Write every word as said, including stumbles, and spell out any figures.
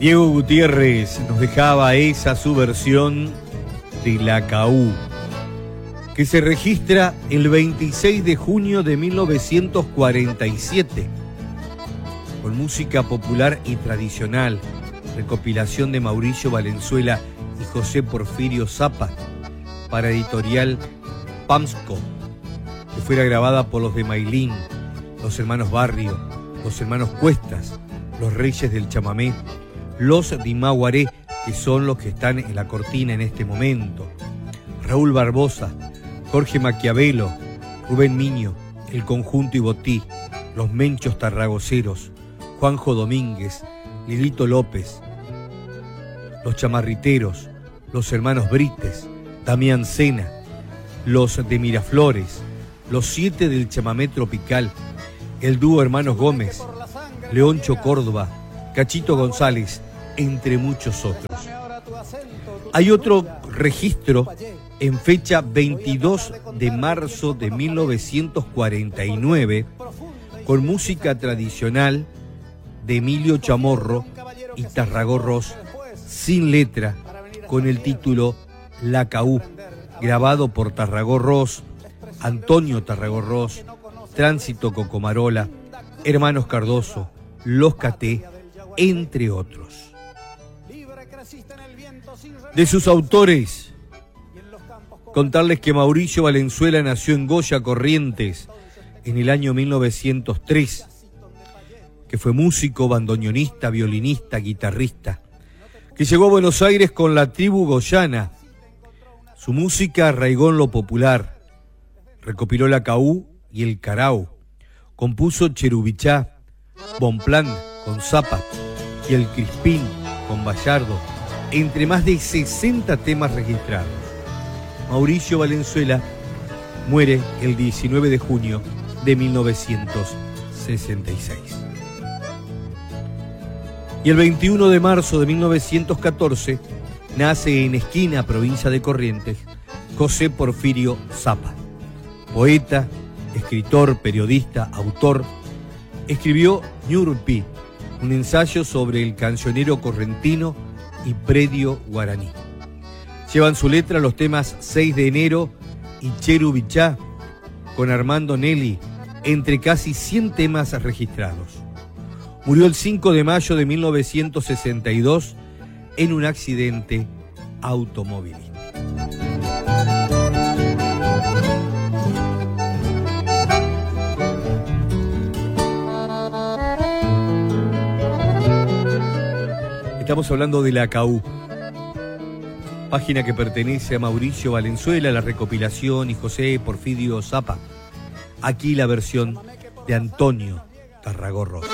Diego Gutiérrez nos dejaba esa su versión de Lacaú, que se registra el veintiséis de junio de mil novecientos cuarenta y siete, con música popular y tradicional, recopilación de Mauricio Valenzuela y José Porfirio Zappa, para editorial Pamsco, que fuera grabada por los de Mailín, los hermanos Barrio, los hermanos Cuestas, los Reyes del Chamamé, los Dimaguaré, que son los que están en la cortina en este momento, Raúl Barbosa, Jorge Maquiavelo, Rubén Miño, el Conjunto Ibotí, los Menchos Tarragoceros, Juanjo Domínguez, Lilito López, los Chamarriteros, los hermanos Brites, Damián Sena, los de Miraflores, los Siete del Chamamé Tropical, el dúo Hermanos Gómez, Leoncho Córdoba, Cachito González, entre muchos otros. Hay otro registro en fecha veintidós de marzo de mil novecientos cuarenta y nueve, con música tradicional de Emilio Chamorro y Tarragorros, sin letra, con el título Lacaú, grabado por Tarragorros, Antonio Tarragorros, Tránsito Cocomarola, Hermanos Cardoso, Los Caté, entre otros. De sus autores, contarles que Mauricio Valenzuela nació en Goya, Corrientes, en el año mil novecientos tres, que fue músico, bandoneonista, violinista, guitarrista, que llegó a Buenos Aires con la tribu goyana. Su música arraigó en lo popular, recopiló Lacaú y el Carao, compuso Cherubichá, Bonplan con Zappa y el Crispín con Bayardo, entre más de sesenta temas registrados. Mauricio Valenzuela muere el diecinueve de junio de mil novecientos sesenta y seis. Y el veintiuno de marzo de mil novecientos catorce nace en Esquina, provincia de Corrientes, José Porfirio Zappa. Poeta, escritor, periodista, autor, escribió Ñurpi, un ensayo sobre el cancionero correntino y predio guaraní. Llevan su letra los temas seis de enero y Cherubichá, con Armando Nelly, entre casi cien temas registrados. Murió el cinco de mayo de mil novecientos sesenta y dos en un accidente automovilístico. Estamos hablando de Lacaú, página que pertenece a Mauricio Valenzuela, la recopilación, y José Porfirio Zappa. Aquí la versión de Antonio Tarragorros.